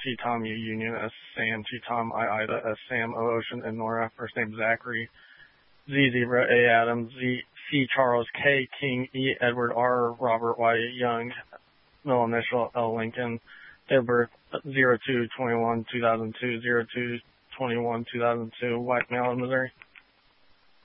T Tom U Union, S Sam, T Tom I Ida, S Sam O Ocean, and Nora. First name Zachary, Z Zebra, A Adams, Z C Charles, K King, E Edward, R Robert, Y Young, middle initial L Lincoln. Date of birth 02/21/2002, 02/21/2002, white male in Missouri.